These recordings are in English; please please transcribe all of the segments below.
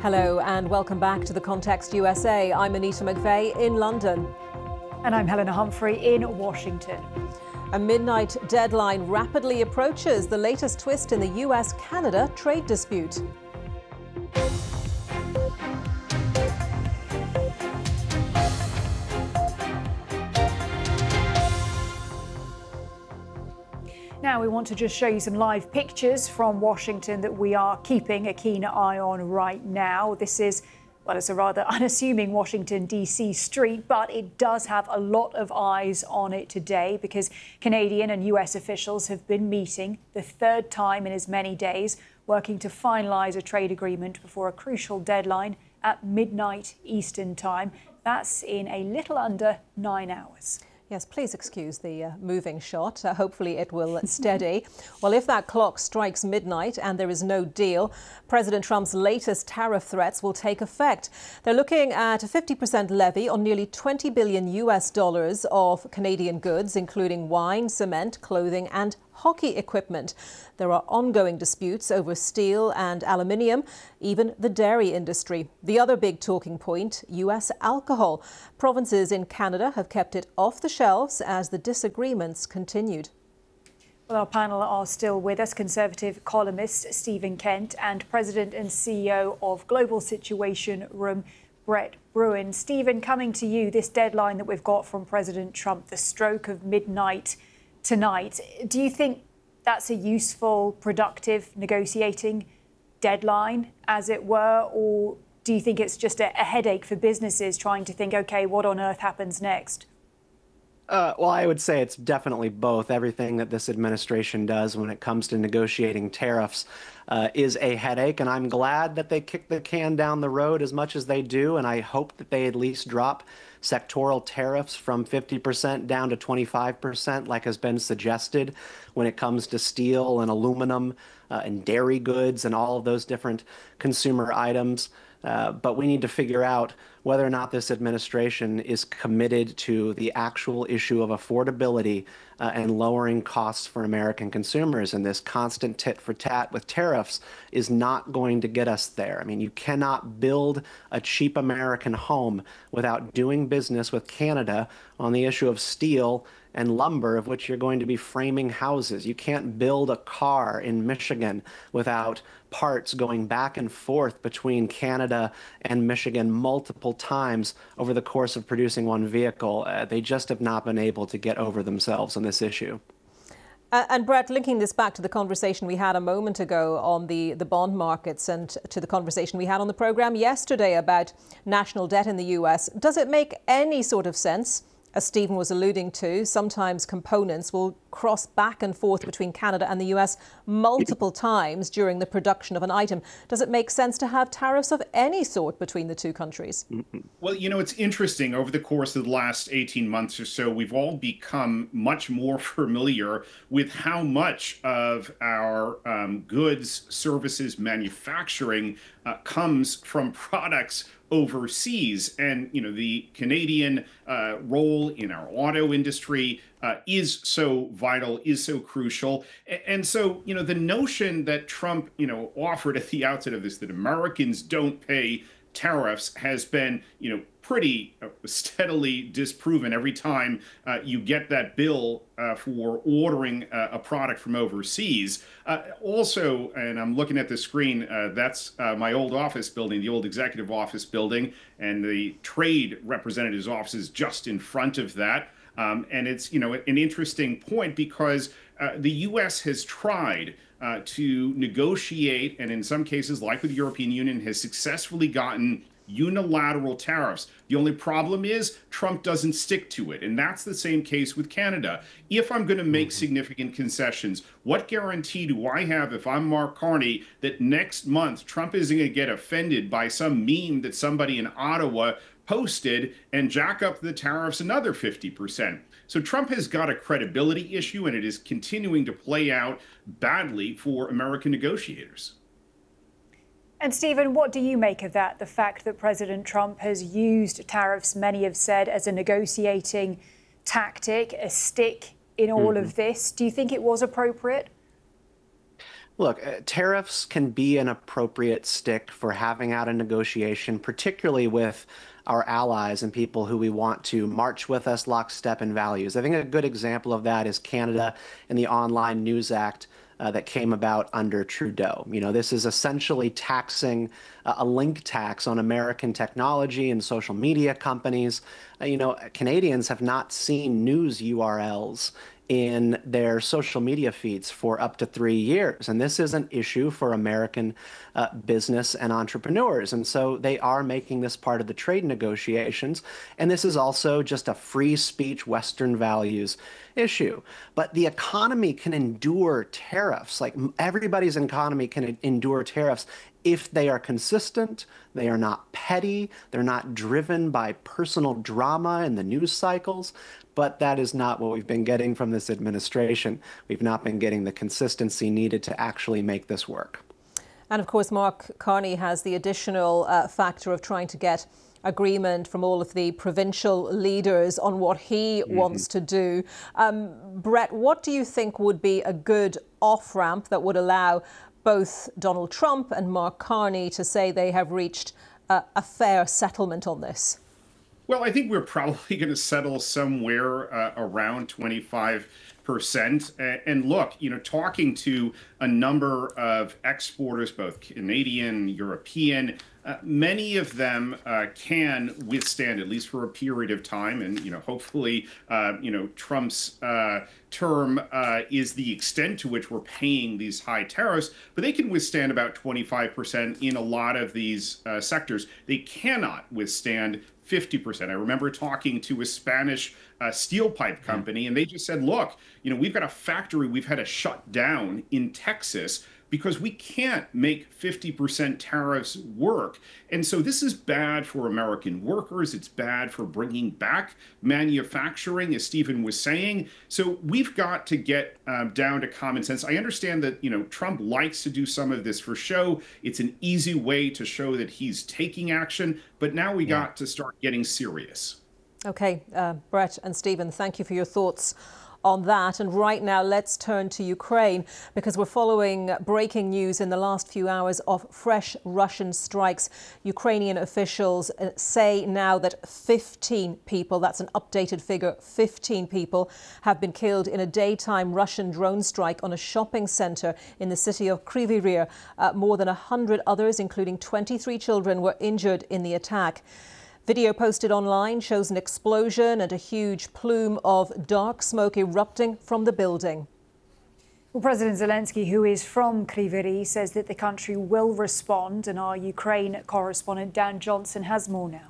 Hello and welcome back to The Context USA. I'm Anita McVeigh in London. And I'm Helena Humphrey in Washington. A midnight deadline rapidly approaches, the latest twist in the US-Canada trade dispute. Now we want to just show you some live pictures from Washington that we are keeping a keen eye on right now. This is, well, it's a rather unassuming Washington, D.C. street, but it does have a lot of eyes on it today because Canadian and U.S. officials have been meeting the third time in as many days, working to finalise a trade agreement before a crucial deadline at midnight Eastern Time. That's in a little under 9 hours. Yes, please excuse the moving shot. Hopefully it will steady. Well, if that clock strikes midnight and there is no deal, President Trump's latest tariff threats will take effect. They're looking at a 50% levy on nearly $20 billion of Canadian goods, including wine, cement, clothing and hockey equipment. There are ongoing disputes over steel and aluminium, even the dairy industry. The other big talking point, US alcohol. Provinces in Canada have kept it off the shelves as the disagreements continued. Well, our panel are still with us, Conservative columnist Stephen Kent and President and CEO of Global Situation Room, Brett Bruen. Stephen, coming to you, this deadline that we've got from President Trump, the stroke of midnight tonight. Do you think that's a useful, productive negotiating deadline, as it were, or do you think it's just a headache for businesses trying to think, OK, what on earth happens next? Well, I would say it's definitely both. Everything that this administration does when it comes to negotiating tariffs is a headache, and I'm glad that they kick the can down the road as much as they do, and I hope that they at least drop sectoral tariffs from 50% down to 25%, like has been suggested when it comes to steel and aluminum and dairy goods and all of those different consumer items. But we need to figure out whether or not this administration is committed to the actual issue of affordability and lowering costs for American consumers. And this constant tit for tat with tariffs is not going to get us there. I mean, you cannot build a cheap American home without doing business with Canada on the issue of steel and lumber, of which you're going to be framing houses. You can't build a car in Michigan without parts going back and forth between Canada and Michigan multiple times over the course of producing one vehicle. They just have not been able to get over themselves on this issue. And Brett, linking this back to the conversation we had a moment ago on the bond markets and to the conversation we had on the program yesterday about national debt in the US, does it make any sort of sense? As Stephen was alluding to, sometimes components will cross back and forth between Canada and the US multiple times during the production of an item. Does it make sense to have tariffs of any sort between the two countries? Well, you know, it's interesting. Over the course of the last 18 months or so, we've all become much more familiar with how much of our goods, services, manufacturing comes from products overseas. And, you know, the Canadian role in our auto industry is so vital, is so crucial. And so, you know, the notion that Trump, you know, offered at the outset of this, that Americans don't pay tariffs, has been, you know, pretty steadily disproven every time you get that bill for ordering a product from overseas. Also, and I'm looking at the screen, that's my old office building, the old executive office building, and the trade representative's office is just in front of that. And it's, you know, an interesting point because the U.S. has tried to negotiate, and in some cases, like with the European Union, has successfully gotten unilateral tariffs. The only problem is Trump doesn't stick to it. And that's the same case with Canada. If I'm going to make significant concessions, what guarantee do I have if I'm Mark Carney that next month Trump isn't going to get offended by some meme that somebody in Ottawa posted and jack up the tariffs another 50%? So Trump has got a credibility issue, and it is continuing to play out badly for American negotiators. And Stephen, what do you make of that? The fact that President Trump has used tariffs, many have said, as a negotiating tactic, a stick in all of this. Do you think it was appropriate? Look, tariffs can be an appropriate stick for having out a negotiation, particularly with our allies and people who we want to march with us lockstep in values. I think a good example of that is Canada and the Online News Act that came about under Trudeau. You know, this is essentially taxing a link tax on American technology and social media companies. You know, Canadians have not seen news URLs in their social media feeds for up to 3 years. And this is an issue for American business and entrepreneurs. And so they are making this part of the trade negotiations. And this is also just a free speech, Western values issue. But the economy can endure tariffs. Like everybody's economy can endure tariffs if they are consistent, they are not petty, they're not driven by personal drama in the news cycles. But that is not what we've been getting from this administration. We've not been getting the consistency needed to actually make this work. And of course, Mark Carney has the additional factor of trying to get agreement from all of the provincial leaders on what he wants to do. Brett, what do you think would be a good off-ramp that would allow both Donald Trump and Mark Carney to say they have reached a fair settlement on this? Well, I think we're probably going to settle somewhere around 25%. And look, you know, talking to a number of exporters, both Canadian, European, many of them can withstand, at least for a period of time. And, you know, hopefully, you know, Trump's term is the extent to which we're paying these high tariffs, but they can withstand about 25% in a lot of these sectors. They cannot withstand 50%. I remember talking to a Spanish steel pipe company, and they just said, look, you know, we've got a factory we've had to shut down in Texas because we can't make 50% tariffs work. And so this is bad for American workers. It's bad for bringing back manufacturing, as Stephen was saying. So we've got to get down to common sense. I understand that, you know, Trump likes to do some of this for show. It's an easy way to show that he's taking action. But now we got to start getting serious. OK, Brett and Stephen, thank you for your thoughts on that. And right now, let's turn to Ukraine, because we're following breaking news in the last few hours of fresh Russian strikes. Ukrainian officials say now that 15 people, that's an updated figure, 15 people have been killed in a daytime Russian drone strike on a shopping centre in the city of Kryvyi Rih. More than 100 others, including 23 children, were injured in the attack. Video posted online shows an explosion and a huge plume of dark smoke erupting from the building. Well, President Zelensky, who is from Kryvyi Rih, says that the country will respond, and our Ukraine correspondent Dan Johnson has more now.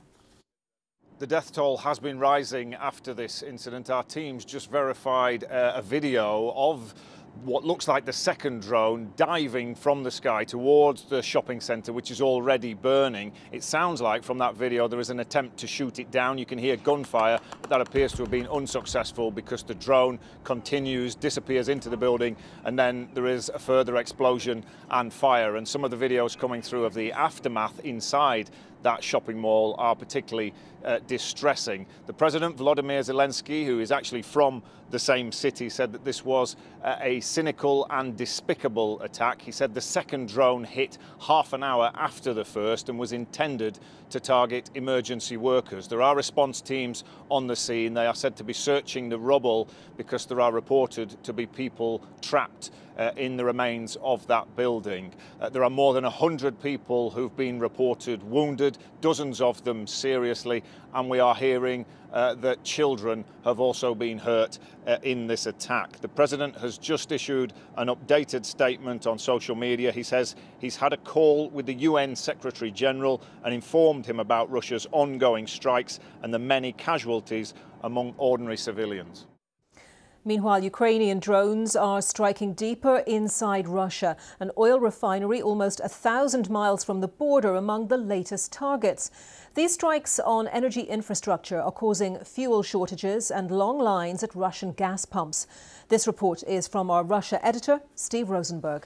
The death toll has been rising after this incident. Our teams just verified a video of what looks like the second drone diving from the sky towards the shopping centre, which is already burning. It sounds like from that video there is an attempt to shoot it down. You can hear gunfire, but that appears to have been unsuccessful because the drone continues, disappears into the building, and then there is a further explosion and fire. And some of the videos coming through of the aftermath inside that shopping mall are particularly distressing. The President, Volodymyr Zelensky, who is actually from the same city, said that this was a cynical and despicable attack. He said the second drone hit half an hour after the first and was intended to target emergency workers. There are response teams on the scene. They are said to be searching the rubble because there are reported to be people trapped in the remains of that building. There are more than 100 people who've been reported wounded, dozens of them seriously, and we are hearing that children have also been hurt in this attack. The President has just issued an updated statement on social media. He says he's had a call with the UN Secretary General and informed him about Russia's ongoing strikes and the many casualties among ordinary civilians. Meanwhile, Ukrainian drones are striking deeper inside Russia. An oil refinery almost 1,000 miles from the border among the latest targets. These strikes on energy infrastructure are causing fuel shortages and long lines at Russian gas pumps. This report is from our Russia editor, Steve Rosenberg.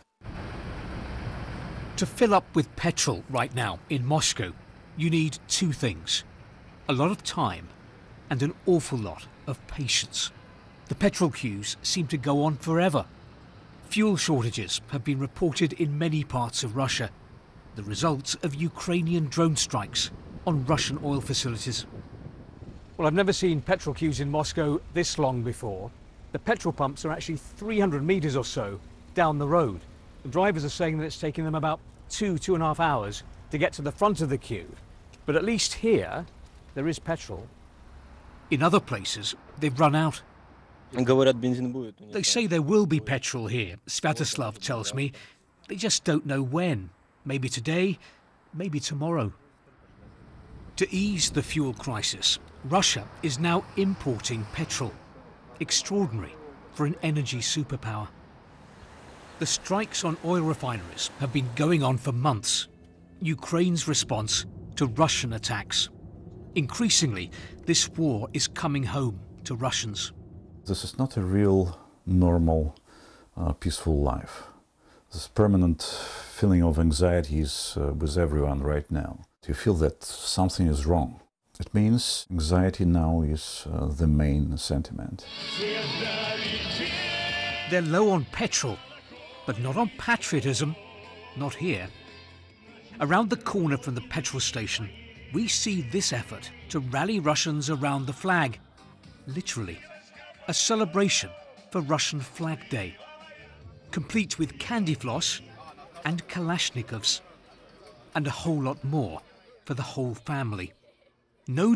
To fill up with petrol right now in Moscow, you need two things: a lot of time and an awful lot of patience. The petrol queues seem to go on forever. Fuel shortages have been reported in many parts of Russia, the result of Ukrainian drone strikes on Russian oil facilities. Well, I've never seen petrol queues in Moscow this long before. The petrol pumps are actually 300 meters or so down the road. The drivers are saying that it's taking them about 2.5 hours to get to the front of the queue. But at least here, there is petrol. In other places, they've run out. They say there will be petrol here, Sviatoslav tells me. They just don't know when. Maybe today, maybe tomorrow. To ease the fuel crisis, Russia is now importing petrol. Extraordinary for an energy superpower. The strikes on oil refineries have been going on for months. Ukraine's response to Russian attacks. Increasingly, this war is coming home to Russians. This is not a real, normal, peaceful life. This permanent feeling of anxiety is with everyone right now. You feel that something is wrong. It means anxiety now is the main sentiment. They're low on petrol, but not on patriotism. Not here. Around the corner from the petrol station, we see this effort to rally Russians around the flag. Literally, a celebration for Russian Flag Day, complete with candy floss and Kalashnikovs, and a whole lot more for the whole family. No